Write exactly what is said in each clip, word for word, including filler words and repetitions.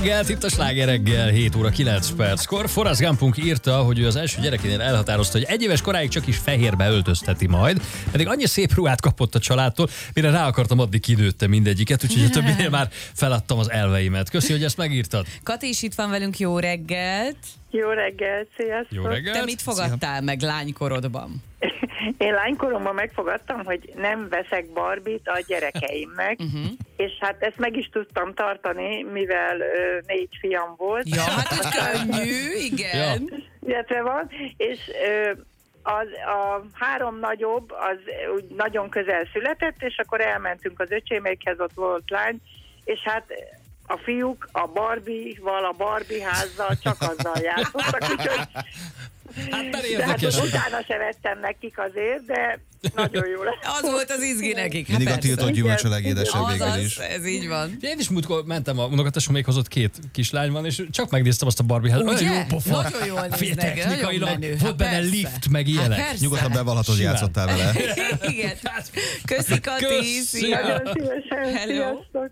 reggelt, itt a Sláger reggel, hét óra kilenc perckor. Forrest Gumpunk írta, hogy ő az első gyerekénél elhatározta, hogy egy éves koráig csak is fehérbe öltözteti majd, pedig annyi szép ruhát kapott a családtól, mire rá akartam adni, kinőtte mindegyiket, úgyhogy a többinél már feladtam az elveimet. Köszi, hogy ezt megírtad. Kati is itt van velünk, jó reggelt. Jó reggelt, sziasztok! Jó reggelt. Te mit fogadtál Szia. meg lánykorodban? Én lánykoromban megfogadtam, hogy nem veszek Barbie-t a gyerekeimnek, uh-huh. és hát ezt meg is tudtam tartani, mivel ö, négy fiam volt. Ja, hát ez könnyű, igen. Ja. Illetve van, és ö, az, a három nagyobb az úgy nagyon közel született, és akkor elmentünk az öcsémékhez, ott volt lány, és hát a fiúk a Barbie-val, a Barbie házzal csak azzal játszottak, úgyhogy hát, de hát utána se vettem nekik azért, de nagyon jó lett. Az volt az izgi nekik. Mindig a tiltott gyümölcs a legédesebb végül Azaz, is. ez így van. Én is múltkor mentem, a unokatesom még hozott két kislány van, és csak megnéztem azt a Barbie-hát. Olyan jó pofa. Nagyon jól néznek, technikailag nagyon volt benne persze. lift, meg ilyenek. Hát Nyugodtan bevallhatod, hogy játszottál vele. Igen. Köszi, Kati. Köszi. Nagyon szívesen, Hello. sziasztok!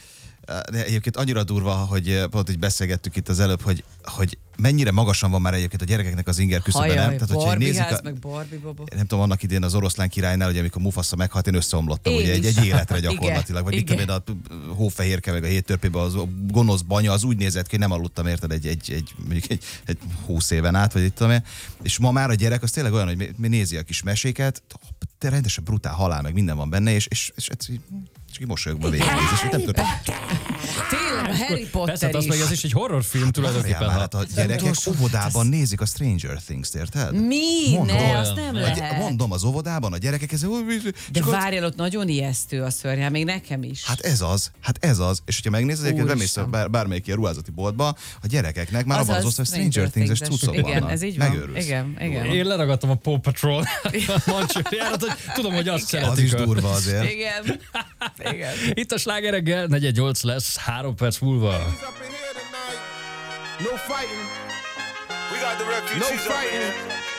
De egyébként annyira durva, hogy pont így beszélgettük itt az előbb, hogy, hogy mennyire magasan van már egyébként a gyerekeknek az inger küszöbe, nem? Hajaj, Tehát, hogyha Barbie nézik ház, a, meg Barbie baba. nem tudom, annak idén az Oroszlán királynál, hogy amikor Mufasa meghalt, én összeomlottam, Én ugye egy, is. egy életre gyakorlatilag. Vagy Igen. mit tudom én, a hófehérke, meg a héttörpébe, az gonosz banya, az úgy nézett ki, hogy nem aludtam, érted, egy, egy, egy, mondjuk egy, egy húsz éven át, vagy itt tudom én. És ma már a gyerek az tényleg olyan, hogy mi nézi a kis meséket, de rendesen brutál halál, meg minden van benne, és, és, és, és csak így mosolyogva végignéz, és nem tudom. Tényleg, a Harry Potter Persze, az is. meg az is egy horrorfilm tulajdonképpen. Hát a gyerekek óvodában nézik a Stranger Things-t, érted? Mi? Mondom. Ne, azt nem A- lehet. Mondom, az óvodában a gyerekek ez... De várjál, ott nagyon ijesztő a szörnyel, még nekem is. Hát ez az, hát ez az. És hogyha megnézed, egyébként Úristen. bemész bár, bármelyik ilyen ruházati boltba, a gyerekeknek már abban az Azaz, osztály Stranger Things-es Things-es. cuccok Igen, vannak. ez így van. Megőrülsz. Igen, igen. Én leragadtam a Paw Patrol mancsőjárat, hogy tudom, hogy azt szeretik. Az is a- durva azért. Igen. Igen. Itt a Sláger reggel, negyvennyolc lesz, három perc múlva. No fighting. We got the refugees. No fighting.